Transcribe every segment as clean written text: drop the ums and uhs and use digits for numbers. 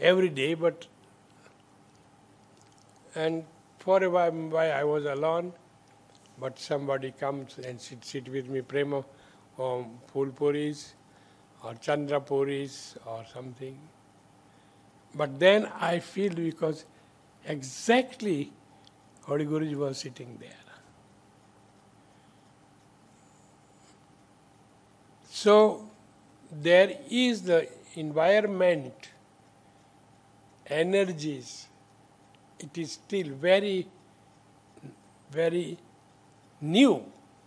every day, and for a while I was alone, but somebody comes and sit with me, Prema, or Pulpuris, or Chandra Puris, or something. But then I feel because exactly Holy Guruji was sitting there. So there is the environment, energies, it is still very, very new.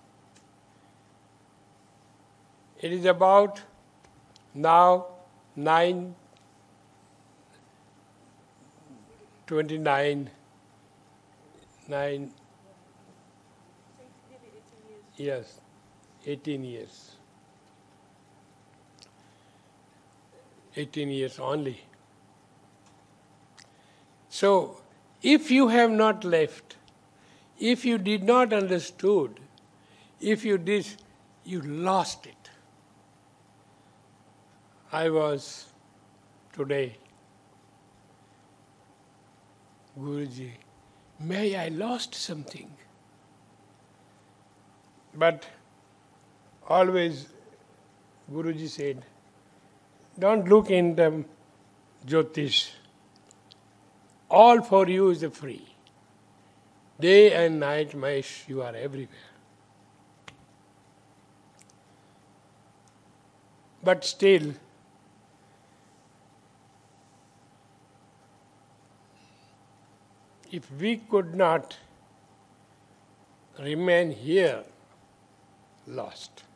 It is about now 9:29, 18 years. 18 years only. So, if you have not left, if you did not understood, if you did, you lost it. I was today, Guruji, may I lost something. But always Guruji said, don't look in the Jyotish. All for you is free. Day and night, Mahesh, you are everywhere. But still, if we could not remain here, lost.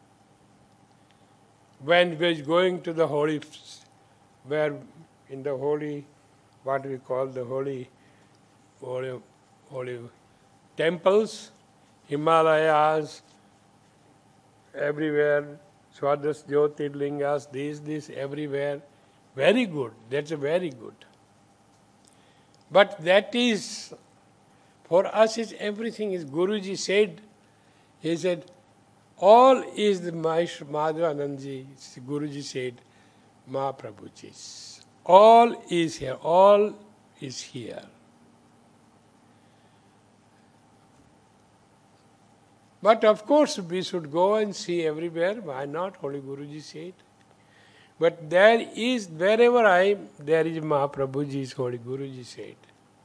When we were going to the holy, where in the holy, what we call the holy temples, Himalayas, everywhere, Swadas Jyotirlingas, this, everywhere. Very good, that's very good. But that is, for us is everything is, Guruji said, he said, all is the Madhavanandji, Guruji said, Mahaprabhuji's. All is here, all is here. But of course we should go and see everywhere, why not? Holy Guruji said. But there is, wherever I am, there is Mahaprabhuji's, Holy Guruji said.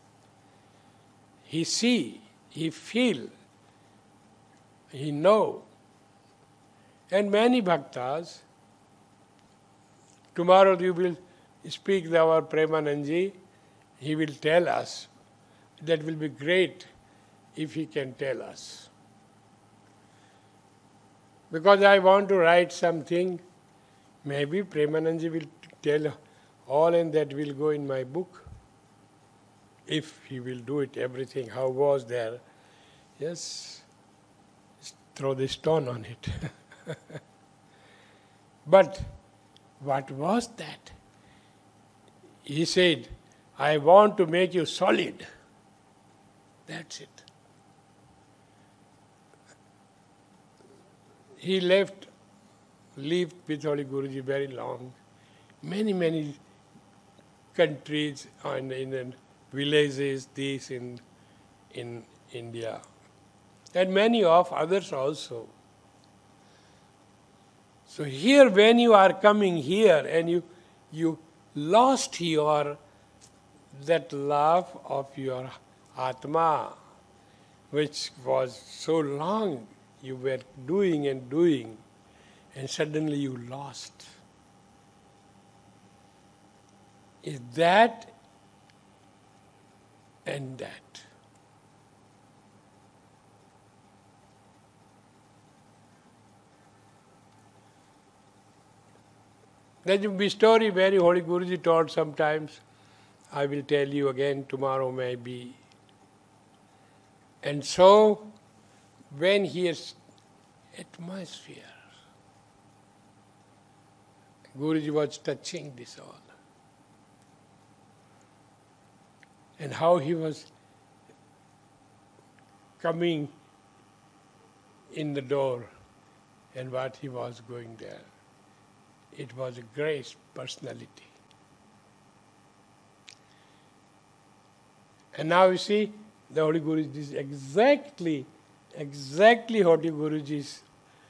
He see, he feel, he know. And many bhaktas, tomorrow you will speak our Premanandji, he will tell us. That will be great if he can tell us. Because I want to write something, maybe Premanandji will tell all and that will go in my book. If he will do it, everything, how was there, yes, throw the stone on it. But what was that? He said, I want to make you solid. That's it. He lived with Holy Guruji very long. Many countries and in villages, this in India. And many of others also. So here when you are coming here and you lost your that love of your Atma, which was so long you were doing, and suddenly you lost. Is that and that. There will be a story very Holy Guruji told sometimes. I will tell you again tomorrow maybe. And so, when he is atmosphere, Guruji was touching this all. And how he was coming in the door and what he was going there. It was a great personality. And now you see, the Holy Guruji is exactly Holy Guruji's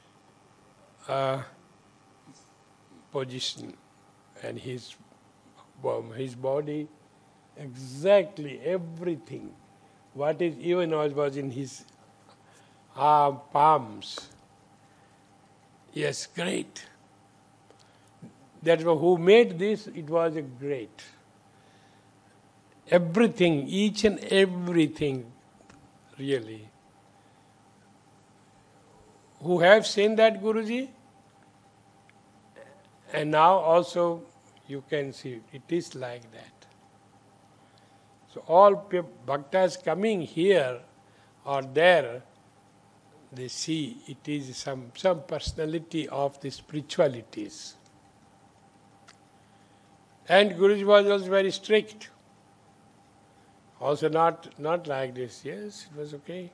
position, and his body, exactly everything. What is even was in his palms. Yes, great. That's who made this, it was a great. Everything, each and everything, really. Who have seen that Guruji? And now also you can see it is like that. So all bhaktas coming here or there, they see it is some personality of the spiritualities. And Guruji was also very strict. Also not like this. Yes, it was okay.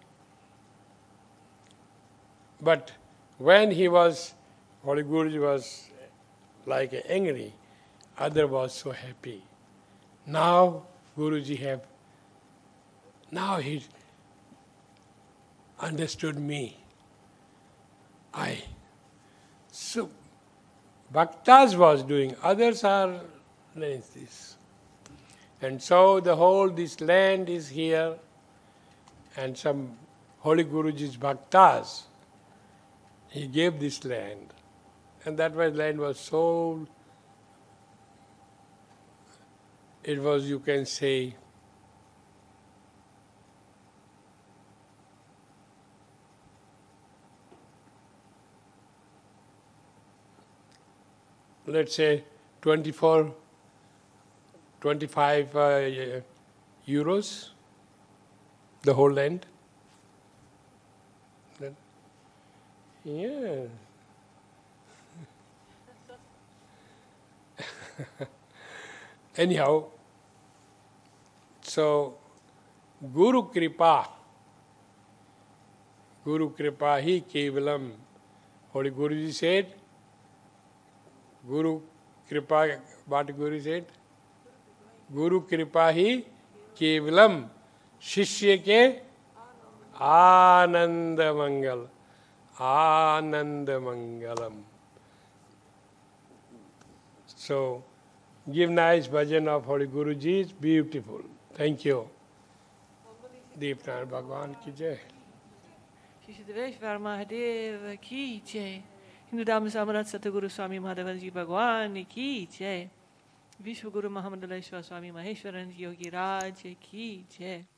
But when Holy Guruji was like angry, other was so happy. Now Guruji he understood me. So bhaktas was doing, others are like this. And so this land is here, and some Holy Guruji's bhaktas, he gave this land. And that land was sold. It was, you can say, let's say 25 euros, the whole land. Yeah. Anyhow, so Guru Kripa hi kevalam. Holy Guruji said, Guru Kripa, what Guru said? Guru Kripa hi kevalam. Shishya ke Ananda Mangal. Ananda Mangalam. So, give nice bhajan of Holy Guruji, it's beautiful. Thank you. Deepnarayan Bhagwan ki jai. Shri Siddhaveshwar Mahadev ki jai. Hindu Dham Samrat Satguru Swami Madhavanji Bhagwan ki jai. Vishwa Guru Mahamandaleshwar Swami Maheshwaran Yogi Raj ki jai.